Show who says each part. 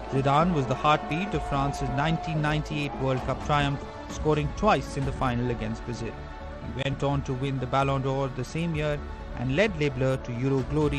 Speaker 1: Zidane was the heartbeat of France's 1998 World Cup triumph, scoring twice in the final against Brazil. He went on to win the Ballon d'Or the same year and led Les Bleus to Euro glory